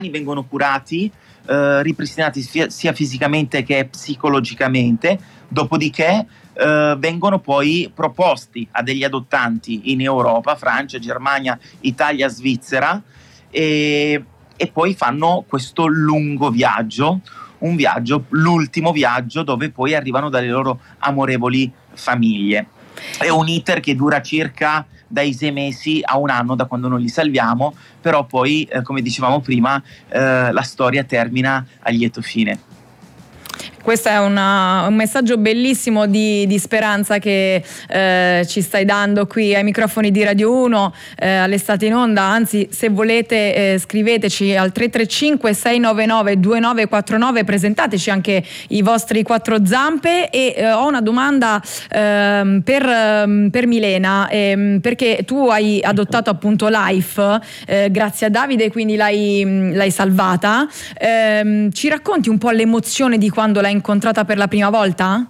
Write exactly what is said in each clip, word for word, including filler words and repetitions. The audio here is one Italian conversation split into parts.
vengono curati, eh, ripristinati sia, sia fisicamente che psicologicamente, dopodiché eh, vengono poi proposti a degli adottanti in Europa, Francia, Germania, Italia, Svizzera, e, e poi fanno questo lungo viaggio, un viaggio, l'ultimo viaggio, dove poi arrivano dalle loro amorevoli famiglie. È un iter che dura circa dai sei mesi a un anno da quando noi li salviamo, però poi, eh, come dicevamo prima, eh, la storia termina a lieto fine. Questo è una, un messaggio bellissimo di, di speranza che eh, ci stai dando qui ai microfoni di Radio uno, eh, all'estate in onda. Anzi, se volete eh, scriveteci al tre tre cinque sei nove nove due nove quattro nove, presentateci anche i vostri quattro zampe. E eh, ho una domanda eh, per, eh, per Milena, eh, perché tu hai adottato appunto Life eh, grazie a Davide, quindi l'hai, l'hai salvata. Eh, ci racconti un po' l'emozione di quando l'hai incontrata per la prima volta?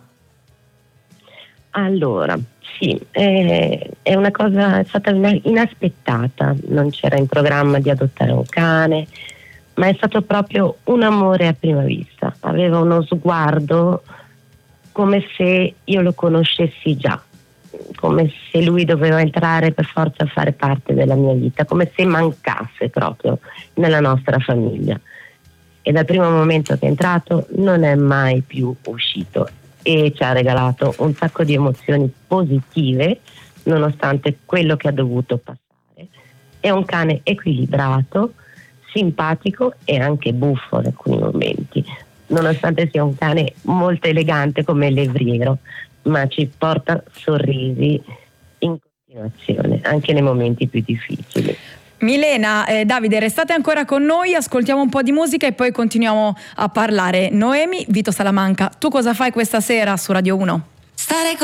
Allora, sì, è, è una cosa, è stata inaspettata, non c'era in programma di adottare un cane, ma è stato proprio un amore a prima vista. Aveva uno sguardo come se io lo conoscessi già, come se lui doveva entrare per forza a fare parte della mia vita, come se mancasse proprio nella nostra famiglia. E dal primo momento che è entrato non è mai più uscito e ci ha regalato un sacco di emozioni positive nonostante quello che ha dovuto passare. È un cane equilibrato, simpatico e anche buffo in alcuni momenti, nonostante sia un cane molto elegante come il levriero, ma ci porta sorrisi in continuazione anche nei momenti più difficili. Milena, eh, Davide, restate ancora con noi, ascoltiamo un po' di musica e poi continuiamo a parlare. Noemi, Vito Salamanca, tu cosa fai questa sera su Radio uno? Stare con